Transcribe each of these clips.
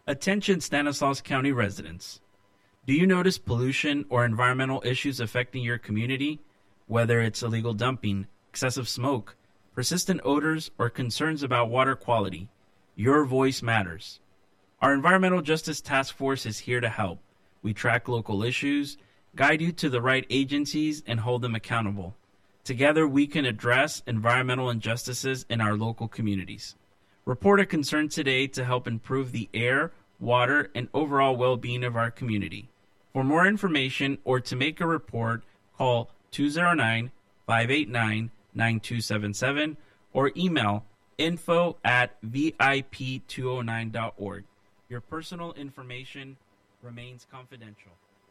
Attention Stanislaus County residents. Do you notice pollution or environmental issues affecting your community? Whether it's illegal dumping, excessive smoke, persistent odors, or concerns about water quality, your voice matters. Our Environmental Justice Task Force is here to help. We track local issues, guide you to the right agencies, and hold them accountable. Together, we can address environmental injustices in our local communities. Report a concern today to help improve the air, water, and overall well-being of our community. For more information or to make a report, call 209-589-9277 or email info@vip209.org. Your personal information remains confidential.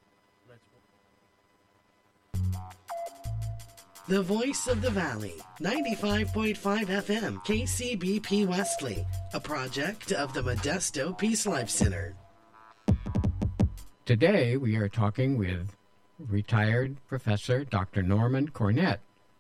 The Voice of the Valley, 95.5 FM, KCBP Wesley, a project of the Modesto Peace Life Center. Today we are talking with retired Professor Dr. Norman Cornett.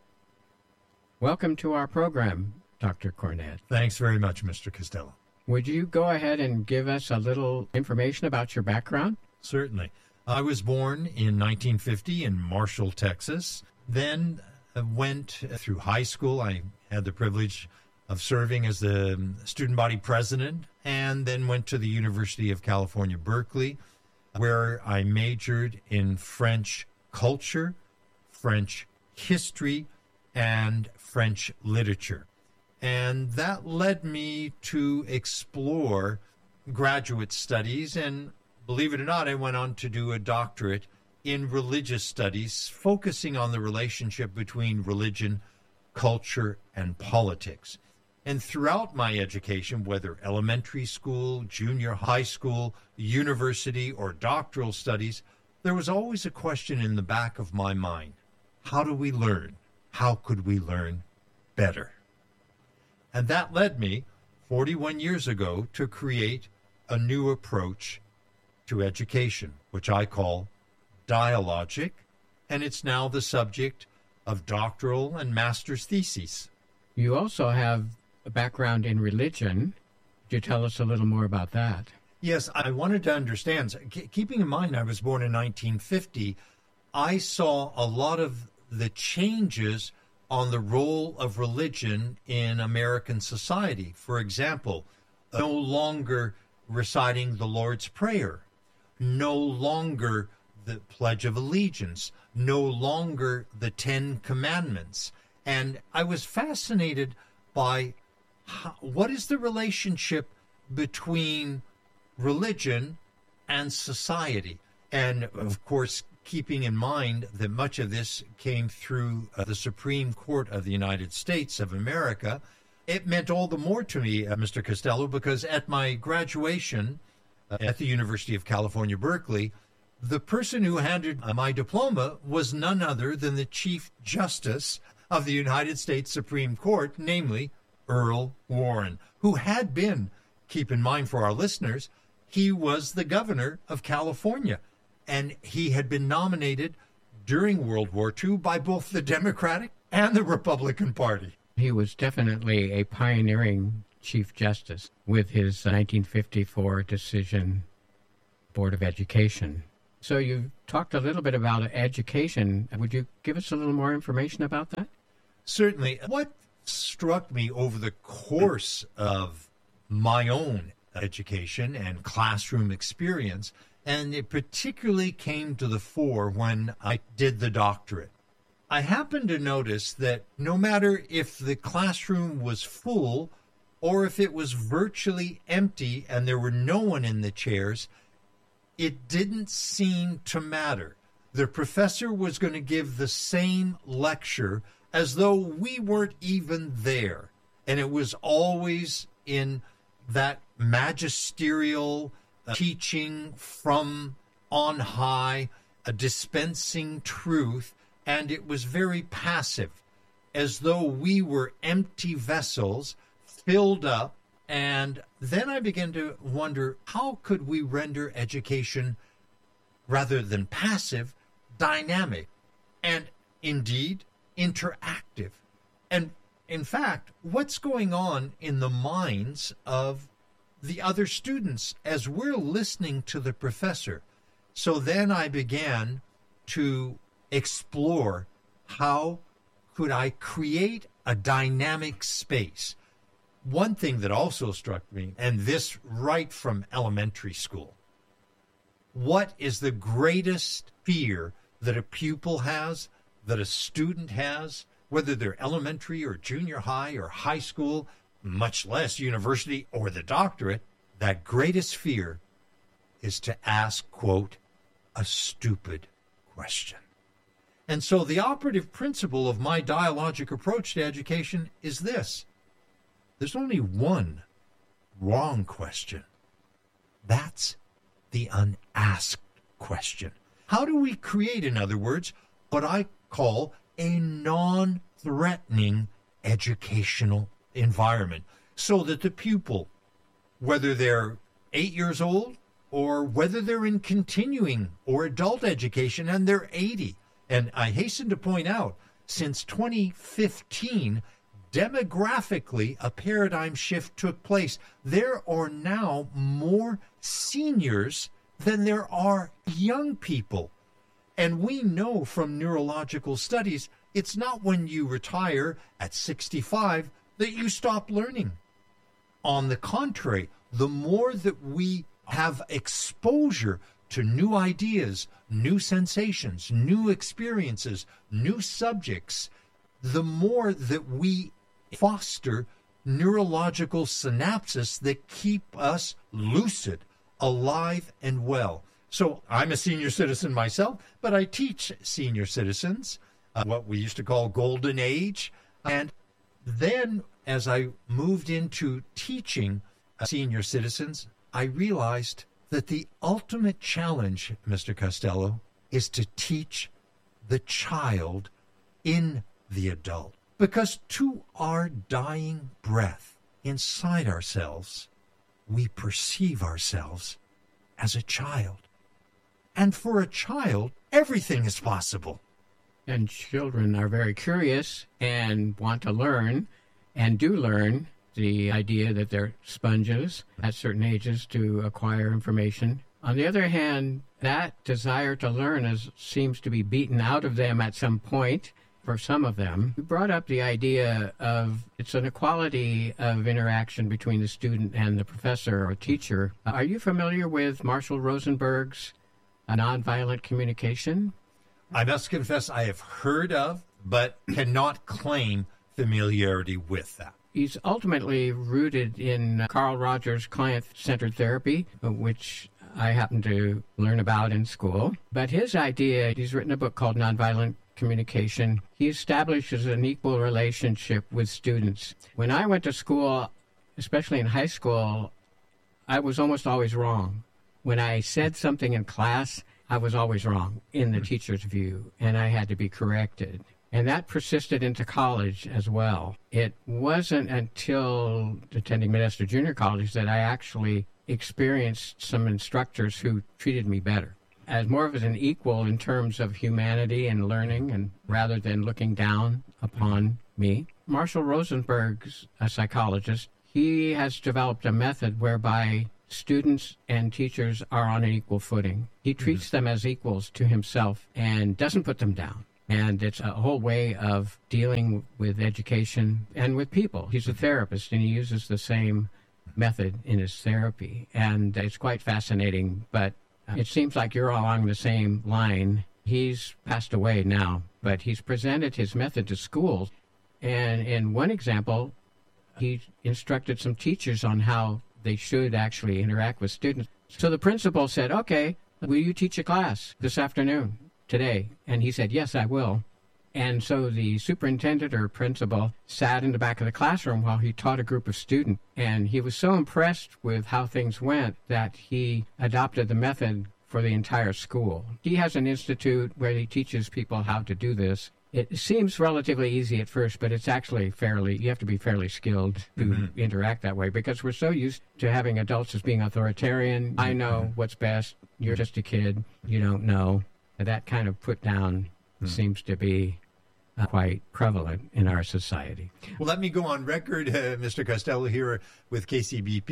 Welcome to our program, Dr. Cornett. Thanks very much, Mr. Costello. Would you go ahead and give us a little information about your background? Certainly. I was born in 1950 in Marshall, Texas. Then went through high school. I had the privilege of serving as the student body president, and then went to the University of California, Berkeley, where I majored in French culture, French history, and French literature. And that led me to explore graduate studies, and believe it or not, I went on to do a doctorate in religious studies, focusing on the relationship between religion, culture, and politics. And throughout my education, whether elementary school, junior high school, university, or doctoral studies, there was always a question in the back of my mind. How do we learn? How could we learn better? And that led me, 41 years ago, to create a new approach to education, which I call dialogic, and it's now the subject of doctoral and master's theses. You also have a background in religion. Could you tell us a little more about that? Yes, I wanted to understand. Keeping in mind I was born in 1950, I saw a lot of the changes on the role of religion in American society. For example, no longer reciting the Lord's Prayer, no longer the Pledge of Allegiance, no longer the Ten Commandments. And I was fascinated by what is the relationship between religion and society. And, of course, keeping in mind that much of this came through the Supreme Court of the United States of America, it meant all the more to me, Mr. Costello, because at my graduation at the University of California, Berkeley, the person who handed my diploma was none other than the Chief Justice of the United States Supreme Court, namely Earl Warren, who had been, keep in mind for our listeners, he was the governor of California, and he had been nominated during World War II by both the Democratic and the Republican Party. He was definitely a pioneering Chief Justice with his 1954 decision, Board of Education. So you talked a little bit about education. Would you give us a little more information about that? Certainly. What struck me over the course of my own education and classroom experience, and it particularly came to the fore when I did the doctorate, I happened to notice that no matter if the classroom was full or if it was virtually empty and there were no one in the chairs, it didn't seem to matter. The professor was going to give the same lecture as though we weren't even there. And it was always in that magisterial teaching from on high, a dispensing truth, and it was very passive, as though we were empty vessels filled up. And then I began to wonder, how could we render education, rather than passive, dynamic and indeed interactive? And in fact, what's going on in the minds of the other students as we're listening to the professor. So then I began to explore how could I create a dynamic space. One thing that also struck me, and this right from elementary school, what is the greatest fear that a pupil has, that a student has, whether they're elementary or junior high or high school, much less university or the doctorate? That greatest fear is to ask, quote, a stupid question. And so the operative principle of my dialogic approach to education is this: there's only one wrong question. That's the unasked question. How do we create, in other words, what I call a non-threatening educational environment so that the pupil, whether they're 8 years old or whether they're in continuing or adult education and they're 80, and I hasten to point out, since 2015, demographically, a paradigm shift took place. There are now more seniors than there are young people. And we know from neurological studies, it's not when you retire at 65 that you stop learning. On the contrary, the more that we have exposure to new ideas, new sensations, new experiences, new subjects, the more that we foster neurological synapses that keep us lucid, alive, and well. So I'm a senior citizen myself, but I teach senior citizens, what we used to call golden age. And then as I moved into teaching senior citizens, I realized that the ultimate challenge, Mr. Costello, is to teach the child in the adult. Because to our dying breath inside ourselves, we perceive ourselves as a child. And for a child, everything is possible. And children are very curious and want to learn and do learn. The idea that they're sponges at certain ages to acquire information. On the other hand, that desire to learn seems to be beaten out of them at some point for some of them. You brought up the idea of it's an equality of interaction between the student and the professor or teacher. Are you familiar with Marshall Rosenberg's nonviolent communication? I must confess I have heard of, but cannot claim familiarity with that. He's ultimately rooted in Carl Rogers' client-centered therapy, which I happened to learn about in school. But his idea, he's written a book called Nonviolent Communication. He establishes an equal relationship with students. When I went to school, especially in high school, I was almost always wrong. When I said something in class, I was always wrong in the teacher's view, and I had to be corrected. And that persisted into college as well. It wasn't until attending Modesto Junior College that I actually experienced some instructors who treated me better, as more of an equal in terms of humanity and learning, and rather than looking down upon me. Marshall Rosenberg's a psychologist. He has developed a method whereby students and teachers are on an equal footing. He treats them as equals to himself and doesn't put them down. And it's a whole way of dealing with education and with people. He's a therapist, and he uses the same method in his therapy. And it's quite fascinating, but it seems like you're along the same line. He's passed away now, but he's presented his method to schools. And in one example, he instructed some teachers on how they should actually interact with students. So the principal said, okay, will you teach a class this afternoon? Today? And he said, yes, I will. And so the superintendent or principal sat in the back of the classroom while he taught a group of students. And he was so impressed with how things went that he adopted the method for the entire school. He has an institute where he teaches people how to do this. It seems relatively easy at first, but it's actually you have to be fairly skilled to interact that way, because we're so used to having adults as being authoritarian. I know what's best. You're just a kid. You don't know. That kind of put down seems to be quite prevalent in our society. Well, let me go on record, Mr. Costello, here with KCBP.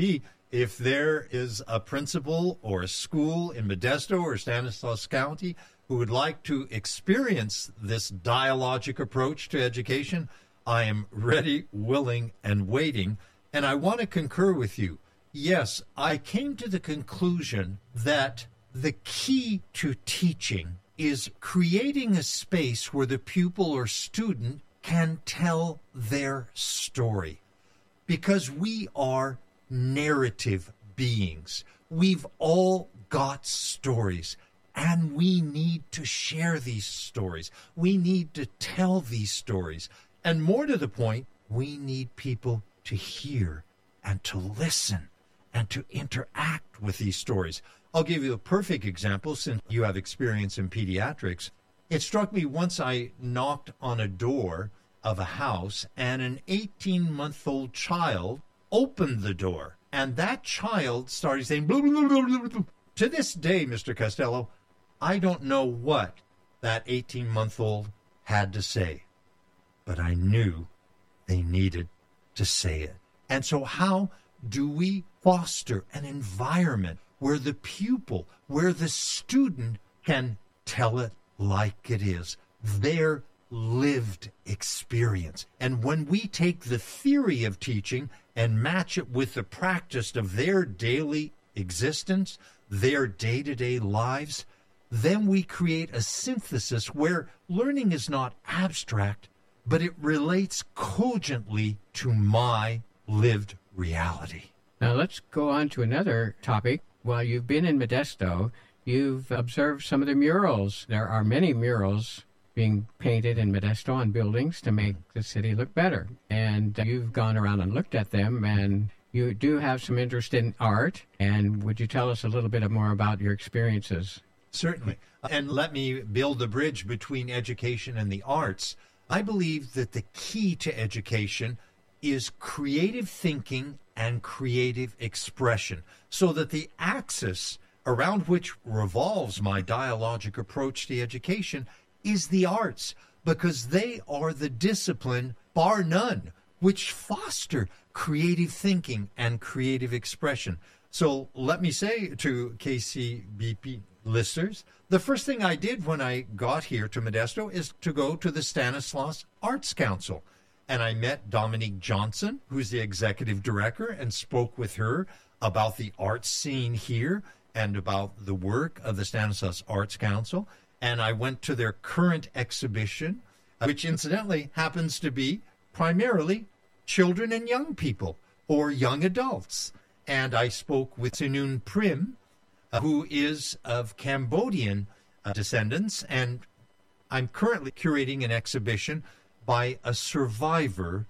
if there is a principal or a school in Modesto or Stanislaus County who would like to experience this dialogic approach to education, I am ready, willing, and waiting. And I want to concur with you. Yes, I came to the conclusion that the key to teaching is creating a space where the pupil or student can tell their story. Because we are narrative beings. We've all got stories, and we need to share these stories. We need to tell these stories. And more to the point, we need people to hear and to listen and to interact with these stories. I'll give you a perfect example since you have experience in pediatrics. It struck me once I knocked on a door of a house and an 18-month-old child opened the door. And that child started saying, blah, blah, blah, blah, blah. To this day, Mr. Costello, I don't know what that 18-month-old had to say, but I knew they needed to say it. And so how do we foster an environment where the pupil, where the student can tell it like it is, their lived experience? And when we take the theory of teaching and match it with the practice of their daily existence, their day-to-day lives, then we create a synthesis where learning is not abstract, but it relates cogently to my lived reality. Now let's go on to another topic. While you've been in Modesto, you've observed some of the murals. There are many murals being painted in Modesto on buildings to make the city look better. And you've gone around and looked at them, and you do have some interest in art. And would you tell us a little bit more about your experiences? Certainly. And let me build the bridge between education and the arts. I believe that the key to education is creative thinking and creative expression, so that the axis around which revolves my dialogic approach to education is the arts, because they are the discipline, bar none, which foster creative thinking and creative expression. So let me say to KCBP listeners, the first thing I did when I got here to Modesto is to go to the Stanislaus Arts Council. And I met Dominique Johnson, who's the executive director, and spoke with her about the art scene here and about the work of the Stanislaus Arts Council. And I went to their current exhibition, which incidentally happens to be primarily children and young people or young adults. And I spoke with Sinun Prim, who is of Cambodian descendants, and I'm currently curating an exhibition by a survivor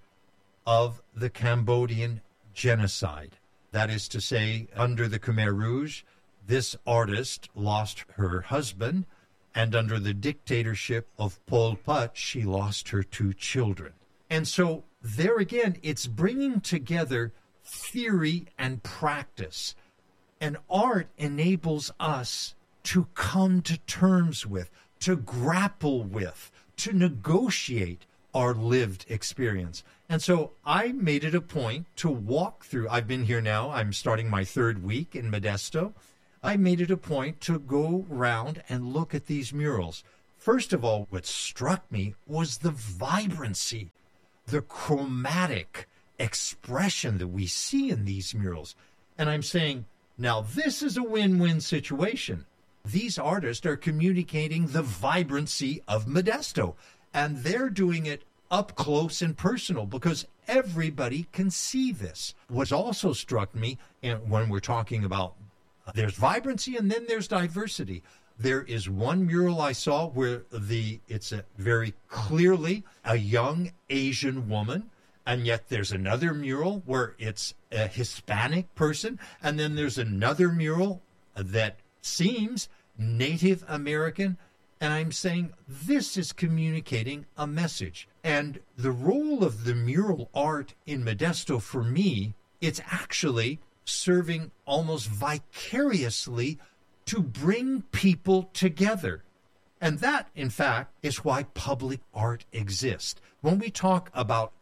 of the Cambodian genocide. That is to say, under the Khmer Rouge, this artist lost her husband, and under the dictatorship of Pol Pot, she lost her 2 children. And so there again, it's bringing together theory and practice. And art enables us to come to terms with, to grapple with, to negotiate our lived experience. And so I made it a point to walk through. I've been here now. I'm starting my 3rd week in Modesto. I made it a point to go around and look at these murals. First of all, what struck me was the vibrancy, the chromatic expression that we see in these murals. And I'm saying, now this is a win-win situation. These artists are communicating the vibrancy of Modesto, and they're doing it up close and personal because everybody can see this. What's also struck me, and when we're talking about there's vibrancy and then there's diversity. There is one mural I saw where it's very clearly a young Asian woman, and yet there's another mural where it's a Hispanic person, and then there's another mural that seems Native American. And I'm saying this is communicating a message. And the role of the mural art in Modesto, for me, it's actually serving almost vicariously to bring people together. And that, in fact, is why public art exists. When we talk about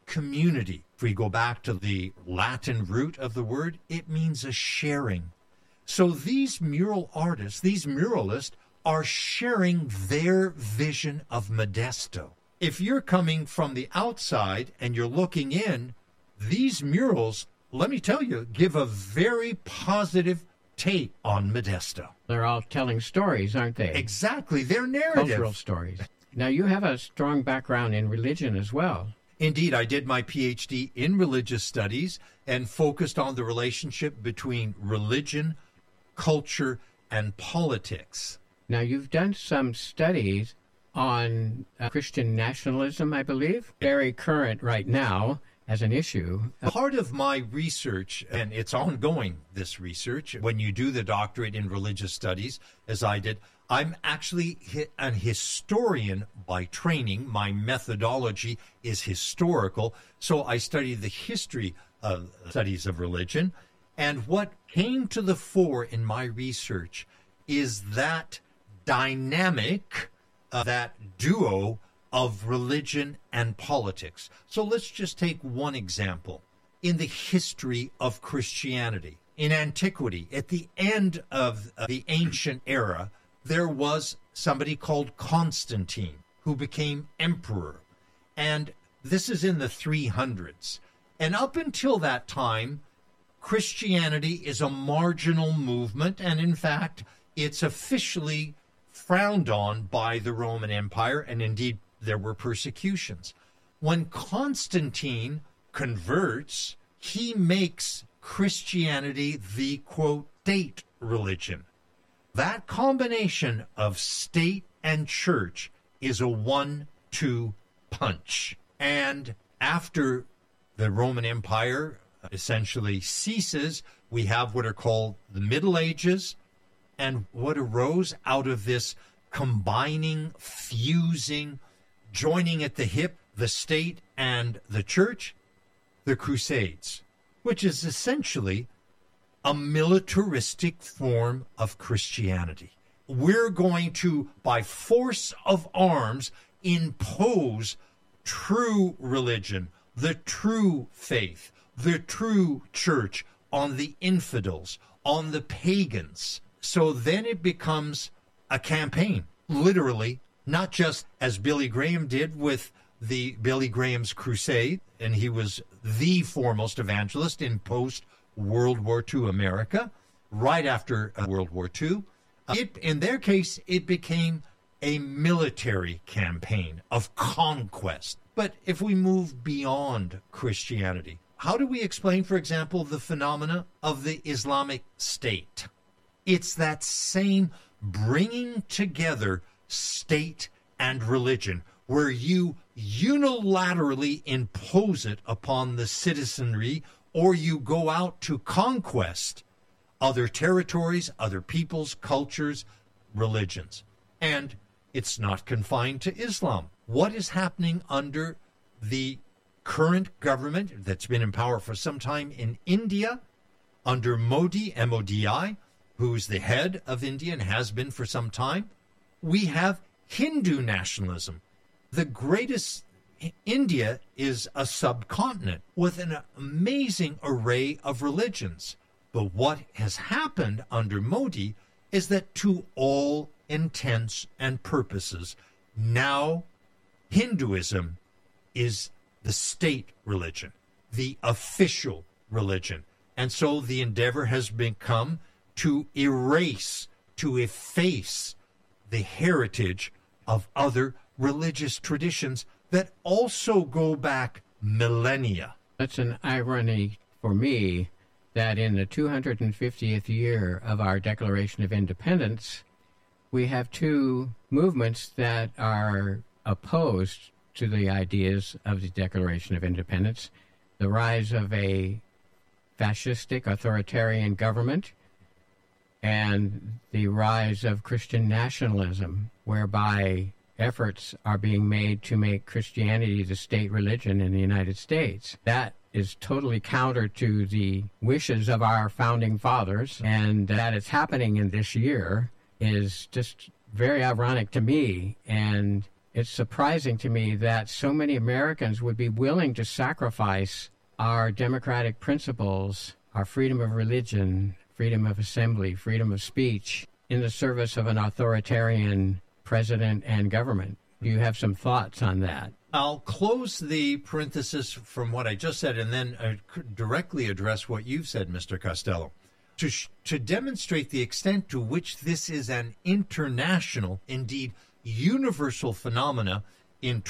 community. If we go back to the Latin root of the word, it means a sharing. So these mural artists, these muralists, are sharing their vision of Modesto. If you're coming from the outside and you're looking in, these murals, let me tell you, give a very positive take on Modesto. They're all telling stories, aren't they? Exactly, they're narrative. Cultural stories. Now, you have a strong background in religion as well. Indeed, I did my PhD in religious studies and focused on the relationship between religion, culture, and politics. Now, you've done some studies on Christian nationalism, I believe, very current right now as an issue. Part of my research, and it's ongoing, this research, when you do the doctorate in religious studies, as I did, I'm actually an historian by training. My methodology is historical, so I study the history of studies of religion. And what came to the fore in my research is that dynamic, that duo of religion and politics. So let's just take one example. In the history of Christianity, in antiquity, at the end of the ancient era, there was somebody called Constantine who became emperor. And this is in the 300s. And up until that time, Christianity is a marginal movement, and in fact, it's officially frowned on by the Roman Empire, and indeed there were persecutions. When Constantine converts, he makes Christianity the, quote, state religion. That combination of state and church is a 1-2 punch. And after the Roman Empire essentially ceases, we have what are called the Middle Ages, and what arose out of this combining, fusing, joining at the hip, the state and the church, the Crusades, which is essentially a militaristic form of Christianity. We're going to, by force of arms, impose true religion, the true faith, the true church on the infidels, on the pagans. So then it becomes a campaign, literally, not just as Billy Graham did with the Billy Graham's Crusade, and he was the foremost evangelist in post-World War II America, right after World War II. In their case, it became a military campaign of conquest. But if we move beyond Christianity, how do we explain, for example, the phenomena of the Islamic State? It's that same bringing together state and religion, where you unilaterally impose it upon the citizenry, or you go out to conquest other territories, other peoples, cultures, religions. And it's not confined to Islam. What is happening under the current government that's been in power for some time in India, under Modi, M-O-D-I, who's the head of India and has been for some time? We have Hindu nationalism. The greatest, India is a subcontinent with an amazing array of religions. But what has happened under Modi is that to all intents and purposes, now Hinduism is the state religion, the official religion. And so the endeavor has become to erase, to efface the heritage of other religious traditions that also go back millennia. That's an irony for me that in the 250th year of our Declaration of Independence, we have two movements that are opposed to the ideas of the Declaration of Independence: the rise of a fascistic authoritarian government and the rise of Christian nationalism, whereby efforts are being made to make Christianity the state religion in the United States. That is totally counter to the wishes of our founding fathers, and that it's happening in this year is just very ironic to me, and It's surprising to me that so many Americans would be willing to sacrifice our democratic principles, our freedom of religion, freedom of assembly, freedom of speech, in the service of an authoritarian president and government. Do you have some thoughts on that? I'll close the parenthesis from what I just said and then directly address what you've said, Mr. Costello. To demonstrate the extent to which this is an international, indeed universal phenomena in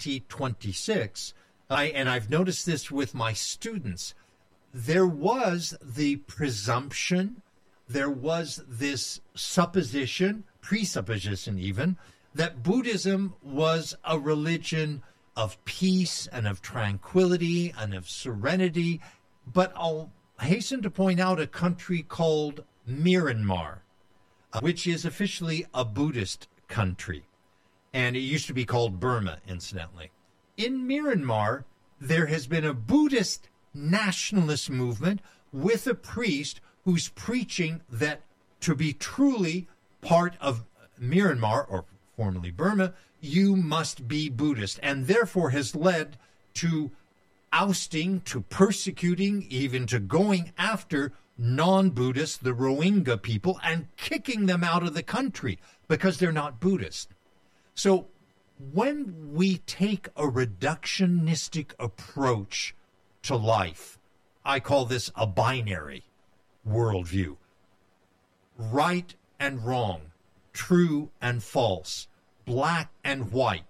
2026, and I've noticed this with my students, there was the presumption, there was this presupposition even, that Buddhism was a religion of peace and of tranquility and of serenity. But I'll hasten to point out a country called Myanmar, which is officially a Buddhist country. And it used to be called Burma, incidentally. In Myanmar, there has been a Buddhist nationalist movement with a priest who's preaching that to be truly part of Myanmar, or formerly Burma, you must be Buddhist, and therefore has led to ousting, to persecuting, even to going after non-Buddhists, the Rohingya people, and kicking them out of the country because they're not Buddhist. So when we take a reductionistic approach to life, I call this a binary worldview. Right and wrong, true and false, black and white,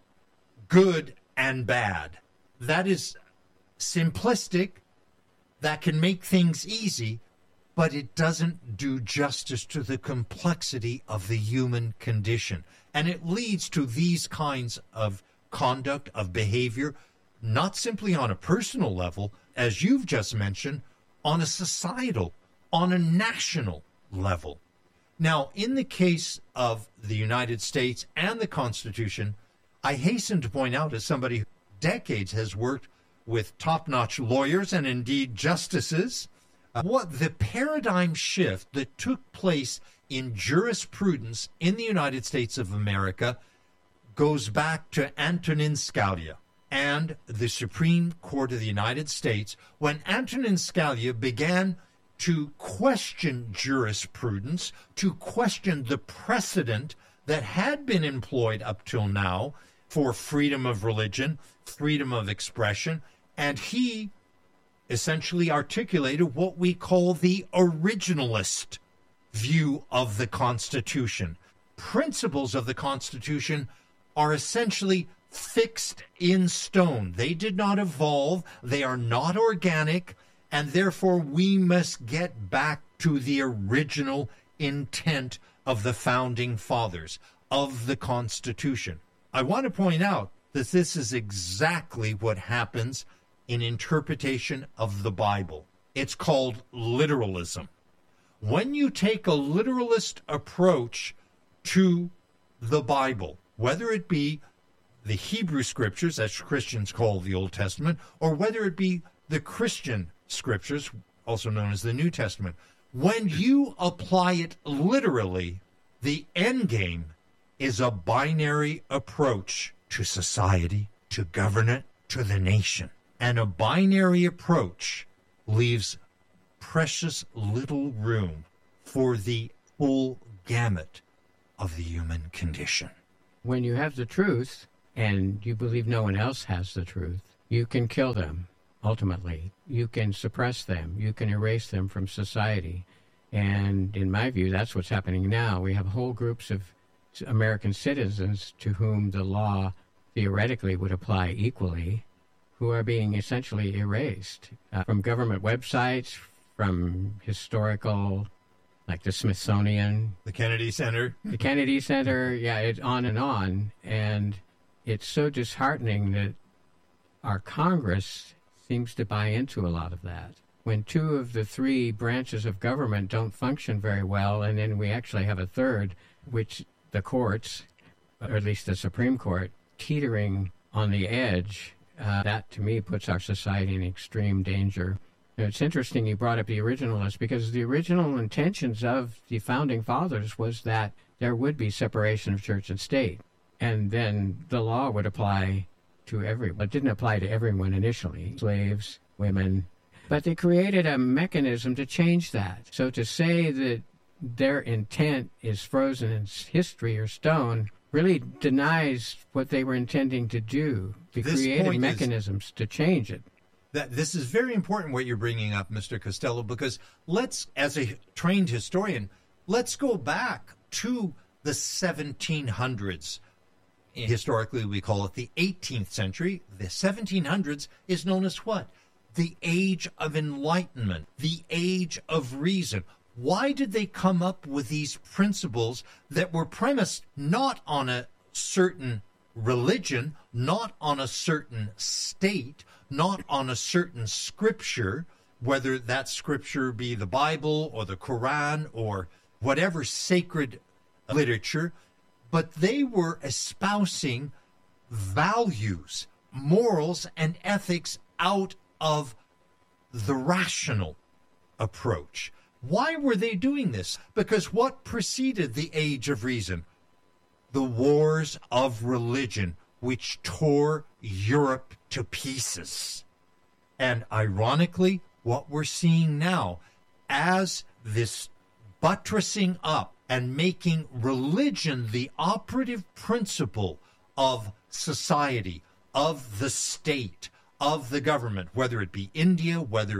good and bad. That is simplistic, that can make things easy, but it doesn't do justice to the complexity of the human condition. And it leads to these kinds of conduct, of behavior, not simply on a personal level, as you've just mentioned, on a societal, on a national level. Now, in the case of the United States and the Constitution, I hasten to point out, as somebody who decades has worked with top-notch lawyers and indeed justices, what the paradigm shift that took place in jurisprudence in the United States of America goes back to Antonin Scalia and the Supreme Court of the United States, when Antonin Scalia began to question jurisprudence, to question the precedent that had been employed up till now for freedom of religion, freedom of expression, and he essentially articulated what we call the originalist view of the Constitution. Principles of the Constitution are essentially fixed in stone. They did not evolve, they are not organic, and therefore we must get back to the original intent of the Founding Fathers, of the Constitution. I want to point out that this is exactly what happens in interpretation of the Bible. It's called literalism. When you take a literalist approach to the Bible, whether it be the Hebrew Scriptures, as Christians call the Old Testament, or whether it be the Christian Scriptures, also known as the New Testament, when you apply it literally, the end game is a binary approach to society, to government, to the nation. And a binary approach leaves precious little room for the full gamut of the human condition. When you have the truth, and you believe no one else has the truth, you can kill them, ultimately. You can suppress them. You can erase them from society. And in my view, that's what's happening now. We have whole groups of American citizens to whom the law theoretically would apply equally, who are being essentially erased from government websites, from historical, like the Smithsonian. The Kennedy Center. The Kennedy Center, yeah, it's on and on. And it's so disheartening that our Congress seems to buy into a lot of that. When two of the three branches of government don't function very well, and then we actually have a third, which the courts, or at least the Supreme Court, teetering on the edge, that to me puts our society in extreme danger. Now, it's interesting you brought up the originalists, because the original intentions of the Founding Fathers was that there would be separation of church and state. and then the law would apply to everyone. It didn't apply to everyone initially, slaves, women, but they created a mechanism to change that. So to say that their intent is frozen in history or stone really denies what they were intending to do. They created mechanisms to change it. This is very important what you're bringing up, Mr. Costello, because let's, as a trained historian, let's go back to the 1700s. Historically, we call it the 18th century. The 1700s is known as what? The Age of Enlightenment, the Age of Reason. Why did they come up with these principles that were premised not on a certain religion, not on a certain state, not on a certain scripture, whether that scripture be the Bible or the Quran or whatever sacred literature, but they were espousing values, morals, and ethics out of the rational approach. Why were they doing this? Because what preceded the Age of Reason? The wars of religion, which tore Europe to pieces. And ironically, what we're seeing now, as this buttressing up and making religion the operative principle of society, of the state, of the government, whether it be India,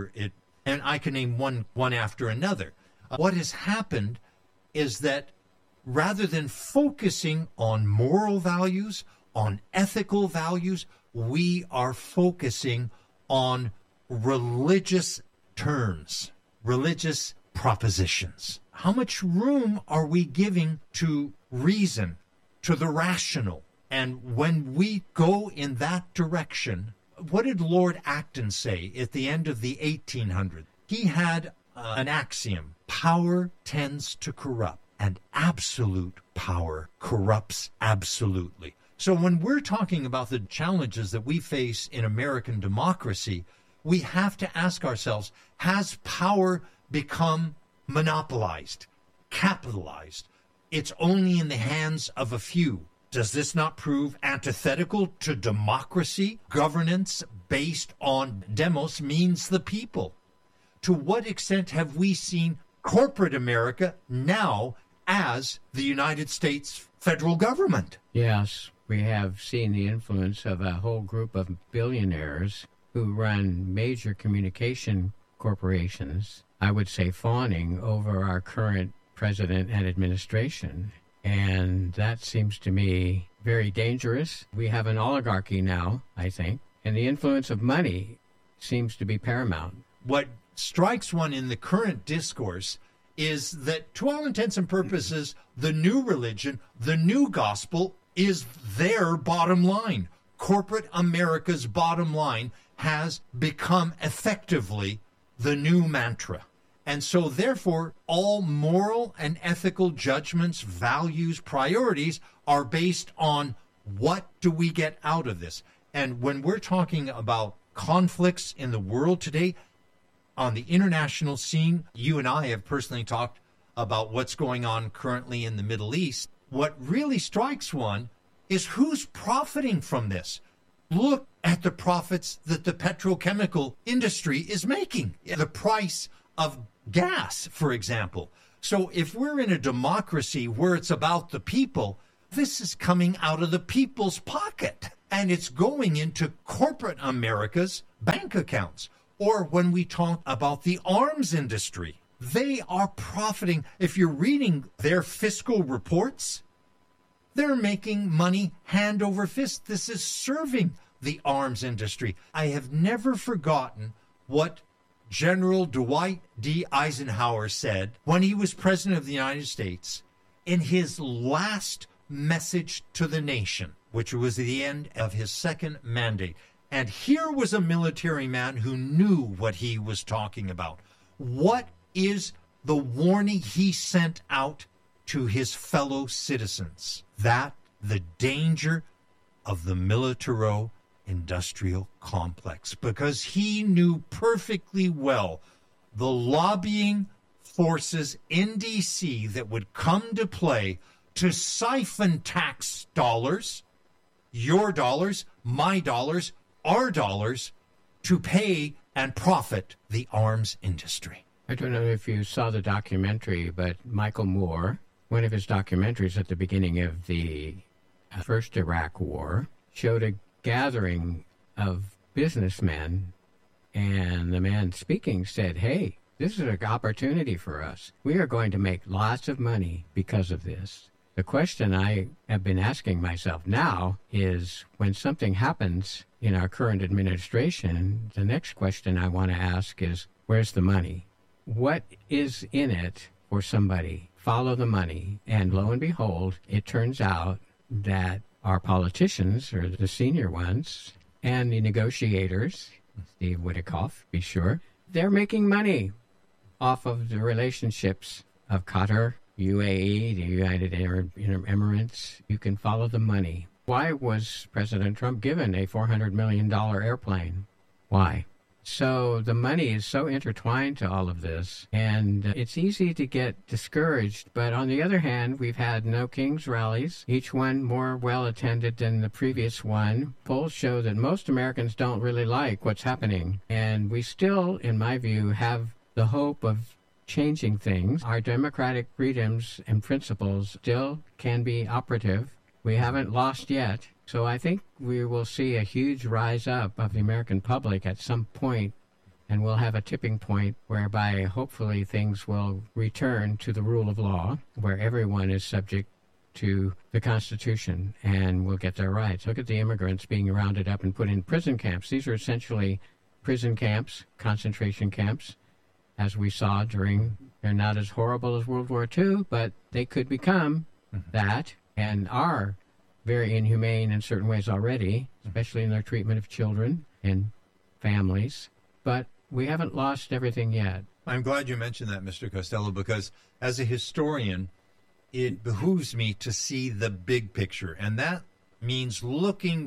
and I can name one after another. What has happened is that rather than focusing on moral values, on ethical values, we are focusing on religious terms, religious propositions. How much room are we giving to reason, to the rational? And when we go in that direction, what did Lord Acton say at the end of the 1800s? He had an axiom: power tends to corrupt, and absolute power corrupts absolutely. So when we're talking about the challenges that we face in American democracy, we have to ask ourselves, has power become monopolized, capitalized? It's only in the hands of a few. Does this not prove antithetical to democracy? Governance based on demos means the people. To what extent have we seen corporate America now as the United States federal government? Yes, we have seen the influence of a whole group of billionaires who run major communication corporations, I would say fawning over our current president and administration. And that seems to me very dangerous. We have an oligarchy now, I think, and the influence of money seems to be paramount. What strikes one in the current discourse is that, to all intents and purposes, the new religion, the new gospel, is their bottom line. Corporate America's bottom line has become effectively the new mantra. And so, therefore, all moral and ethical judgments, values, priorities are based on what do we get out of this. And when we're talking about conflicts in the world today, on the international scene, you and I have personally talked about what's going on currently in the Middle East. What really strikes one is who's profiting from this. Look at the profits that the petrochemical industry is making. The price of gas, for example. So if we're in a democracy where it's about the people, this is coming out of the people's pocket. And it's going into corporate America's bank accounts. Or when we talk about the arms industry, they are profiting. If you're reading their fiscal reports, they're making money hand over fist. This is serving the arms industry. I have never forgotten what General Dwight D. Eisenhower said when he was president of the United States in his last message to the nation, which was the end of his second mandate. And here was a military man who knew what he was talking about. What is the warning he sent out to his fellow citizens? That the danger of the militaro-industrial complex, because he knew perfectly well the lobbying forces in D.C. that would come to play to siphon tax dollars, your dollars, my dollars, our dollars, to pay and profit the arms industry. I don't know if you saw the documentary, but Michael Moore, one of his documentaries at the beginning of the first Iraq War, showed a gathering of businessmen, and the man speaking said, hey, this is an opportunity for us. We are going to make lots of money because of this. The question I have been asking myself now is, when something happens in our current administration, the next question I want to ask is, where's the money? What is in it for somebody? Follow the money. And lo and behold, it turns out that our politicians, or the senior ones, and the negotiators, Steve Witikoff, be sure, they're making money off of the relationships of Qatar, UAE, the United Arab Emirates. You can follow the money. Why was President Trump given a $400 million airplane? Why? So the money is so intertwined to all of this, and it's easy to get discouraged. But on the other hand, we've had no King's rallies, each one more well-attended than the previous one. Polls show that most Americans don't really like what's happening, and we still, in my view, have the hope of changing things. Our democratic freedoms and principles still can be operative. We haven't lost yet. So I think we will see a huge rise up of the American public at some point, and we'll have a tipping point whereby hopefully things will return to the rule of law, where everyone is subject to the Constitution and will get their rights. Look at the immigrants being rounded up and put in prison camps. These are essentially prison camps, concentration camps, as we saw during, they're not as horrible as World War II, but they could become that, and are very inhumane in certain ways already, especially in their treatment of children and families. But we haven't lost everything yet. I'm glad you mentioned that, Mr. Costello, because as a historian, it behooves me to see the big picture, and that means looking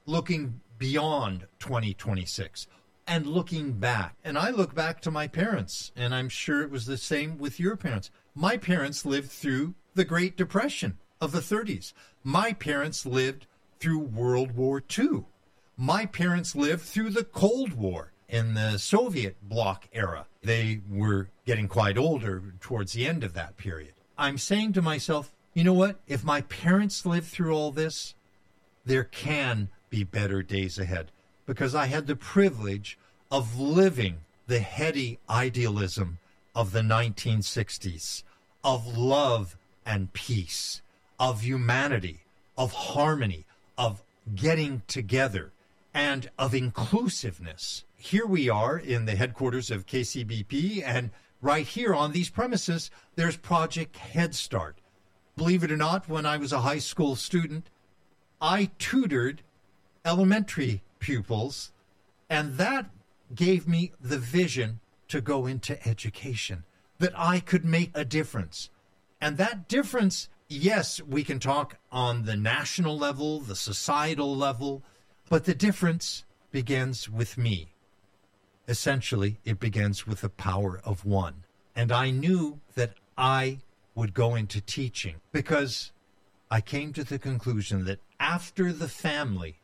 beyond 2026. And looking back, and I look back to my parents, and I'm sure it was the same with your parents. My parents lived through the Great Depression of the 30s. My parents lived through World War II. My parents lived through the Cold War in the Soviet bloc era. They were getting quite older towards the end of that period. I'm saying to myself, you know what? If my parents lived through all this, there can be better days ahead. Because I had the privilege of living the heady idealism of the 1960s, of love and peace, of humanity, of harmony, of getting together, and of inclusiveness. Here we are in the headquarters of KCBP, and right here on these premises, there's Project Head Start. Believe it or not, when I was a high school student, I tutored elementary pupils, and that gave me the vision to go into education, that I could make a difference. And that difference, yes, we can talk on the national level, the societal level, but the difference begins with me. Essentially, it begins with the power of one. And I knew that I would go into teaching because I came to the conclusion that after the family,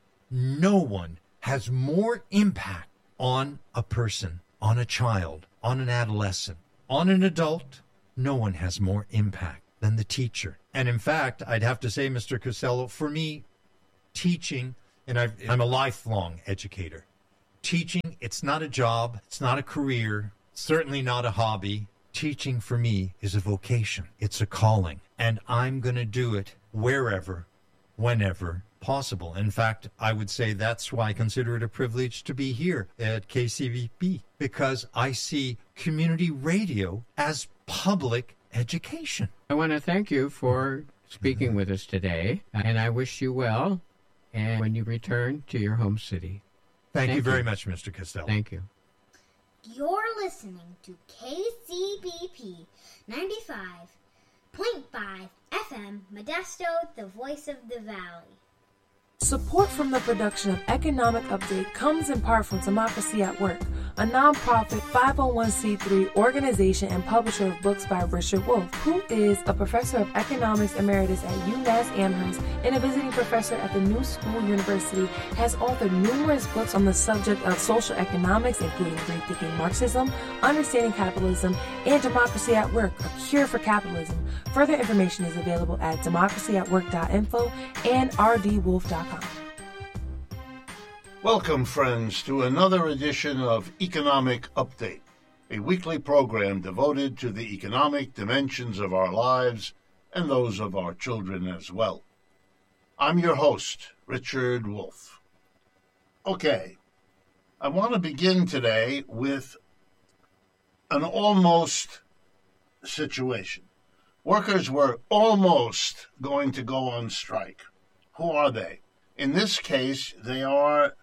no one has more impact on a person, on a child, on an adolescent, on an adult. No one has more impact than the teacher. And in fact, I'd have to say, Mr. Costello, for me, teaching, and I'm a lifelong educator. Teaching, it's not a job, it's not a career, certainly not a hobby. Teaching for me is a vocation. It's a calling. And I'm going to do it wherever, whenever possible. In fact, I would say that's why I consider it a privilege to be here at KCBP, because I see community radio as public education. I want to thank you for speaking with us today, and I wish you well and when you return to your home city. Thank you very much, Mr. Costello. Thank you. You're listening to KCBP 95.5 FM, Modesto, the voice of the valley. Support from the production of Economic Update comes in part from Democracy at Work, a nonprofit 501c3 organization and publisher of books by Richard Wolff, who is a professor of economics emeritus at UMass Amherst and a visiting professor at the New School University, has authored numerous books on the subject of social economics, including Rethinking Marxism, Understanding Capitalism, and Democracy at Work, A Cure for Capitalism. Further information is available at democracyatwork.info and rdwolf.com. Welcome, friends, to another edition of Economic Update, a weekly program devoted to the economic dimensions of our lives and those of our children as well. I'm your host, Richard Wolff. Okay, I want to begin today with an almost situation. Workers were almost going to go on strike. Who are they? In this case, they are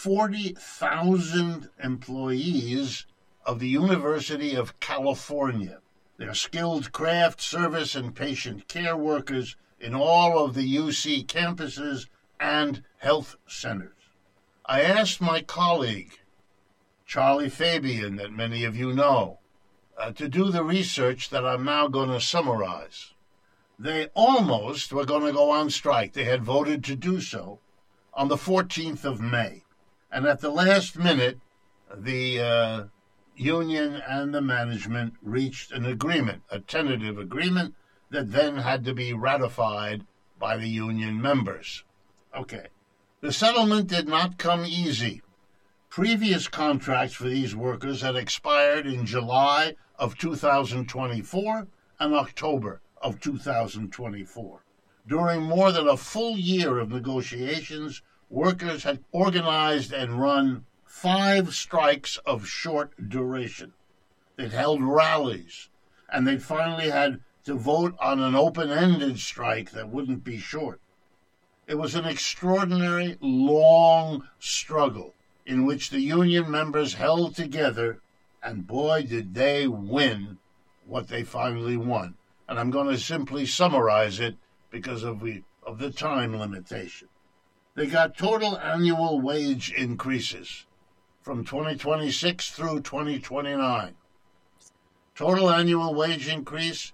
40,000 employees of the University of California. They're skilled craft, service, and patient care workers in all of the UC campuses and health centers. I asked my colleague, Charlie Fabian, that many of you know, to do the research that I'm now going to summarize. They almost were going to go on strike. They had voted to do so on the 14th of May. And at the last minute, the union and the management reached an agreement, a tentative agreement, that then had to be ratified by the union members. Okay. The settlement did not come easy. Previous contracts for these workers had expired in July of 2024 and October of 2024. During more than a full year of negotiations, workers had organized and run 5 strikes of short duration. They'd held rallies, and they'd finally had to vote on an open-ended strike that wouldn't be short. It was an extraordinary, long struggle in which the union members held together, and boy, did they win what they finally won. And I'm going to simply summarize it because of the time limitation. They got total annual wage increases from 2026 through 2029. Total annual wage increase,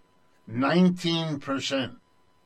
19%.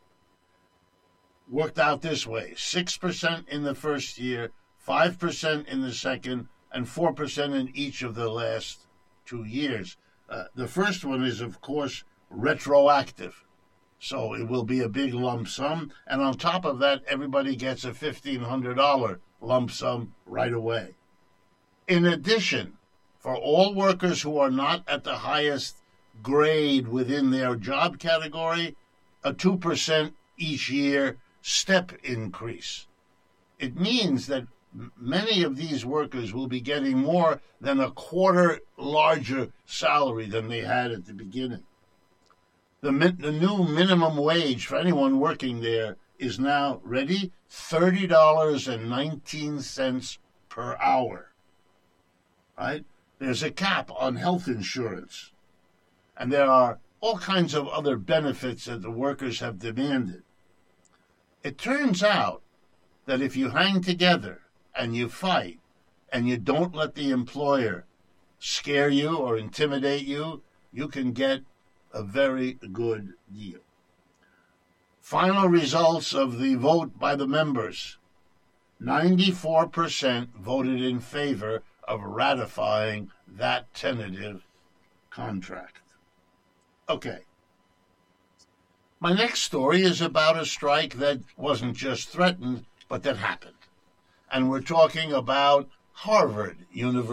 Worked out this way, 6% in the first year, 5% in the second, and 4% in each of the last 2 years. The first one is, of course, retroactive. So it will be a big lump sum, and on top of that, everybody gets a $1,500 lump sum right away. In addition, for all workers who are not at the highest grade within their job category, a 2% each year step increase. It means that many of these workers will be getting more than a quarter larger salary than they had at the beginning. The new minimum wage for anyone working there is now, ready, $30.19 per hour. Right? There's a cap on health insurance. And there are all kinds of other benefits that the workers have demanded. It turns out that if you hang together and you fight and you don't let the employer scare you or intimidate you, you can get a very good deal. Final results of the vote by the members. 94% voted in favor of ratifying that tentative contract. Okay. My next story is about a strike that wasn't just threatened, but that happened. And we're talking about Harvard University.